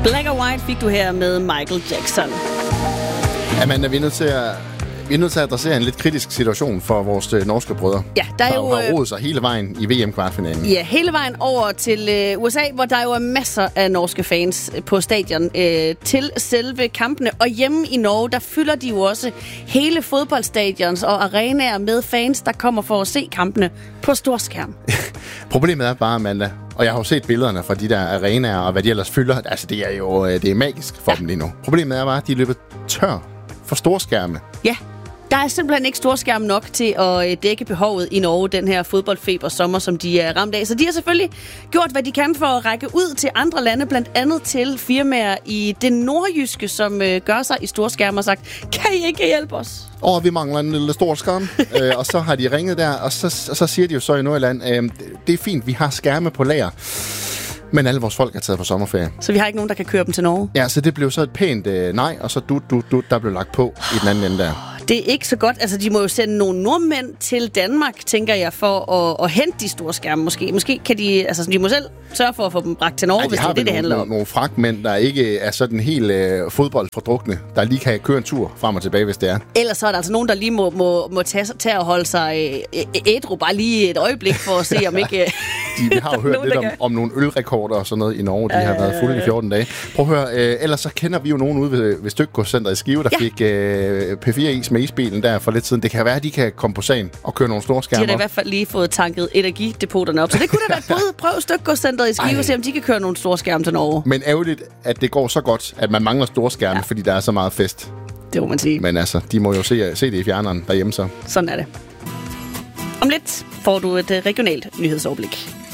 Black or White fik du her med Michael Jackson. Amanda, vi er nødt til at adressere en lidt kritisk situation for vores norske brødre. Ja, der har rodet sig hele vejen i VM-kvartfinalen. Ja, hele vejen over til USA, hvor der jo er masser af norske fans på stadion til selve kampene. Og hjemme i Norge, der fylder de jo også hele fodboldstadions og arenaer med fans, der kommer for at se kampene på storskærm. Problemet er bare, Amanda, og jeg har jo set billederne fra de der arenaer og hvad de ellers fylder. Altså, det er magisk for dem lige nu. Problemet er bare, at de er løbet tør for storskærme. Ja. Der er simpelthen ikke storskærm nok til at dække behovet i Norge, den her fodboldfeber sommer, som de er ramt af. Så de har selvfølgelig gjort, hvad de kan for at række ud til andre lande, blandt andet til firmaer i det nordjyske, som gør sig i storskærm og sagt, kan I ikke hjælpe os? Vi mangler en lille storskærm. Og så har de ringet der, og så siger de jo så i Nordjylland, det er fint, vi har skærme på lager. Men alle vores folk er taget på sommerferie. Så vi har ikke nogen, der kan køre dem til Norge? Ja, så det blev så et pænt nej, og så der blev lagt på i den anden ende der. Det er ikke så godt. Altså, de må jo sende nogle nordmænd til Danmark, tænker jeg, for at hente de store skærme måske. Måske kan de, altså de må selv sørge for at få dem bragt til Norge, hvis det er det handler om. Nogle fragtmænd, der ikke er sådan helt fodboldfordrukne, der lige kan køre en tur frem og tilbage, hvis det er. Ellers så er der altså nogen, der lige må tage og holde sig ædru bare lige et øjeblik for at se, om ikke... Vi har jo hørt lidt om nogle ølrekorder og sådan noget i Norge. De har været fulde i 14 dage. Prøv at høre, ellers så kender vi jo nogen ude ved Stykgodscenteret i Skive, der fik P4-is med isbilen der for lidt siden. Det kan være, at de kan komme på sagen og køre nogle store skærmer. De har da i hvert fald lige fået tanket energidepoterne op. Så det kunne da være prøv Stykgodscenteret i Skive og se, om de kan køre nogle store skærme til Norge. Men ærgerligt, at det går så godt, at man mangler store skærme, fordi der er så meget fest. Det må man sige. Men altså, de må jo se det i fjerneren derhjemme så. Sådan er det. Om lidt får du et regionalt nyhedsoverblik.